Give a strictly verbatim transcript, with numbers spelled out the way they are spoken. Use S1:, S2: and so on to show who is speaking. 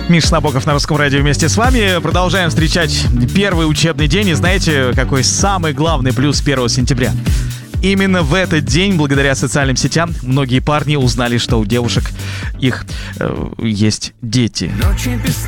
S1: Миша Набоков на Русском радио вместе с вами. Продолжаем встречать первый учебный день. И знаете, какой самый главный плюс первого сентября? Именно в этот день, благодаря социальным сетям, многие парни узнали, что у девушек их э, есть дети.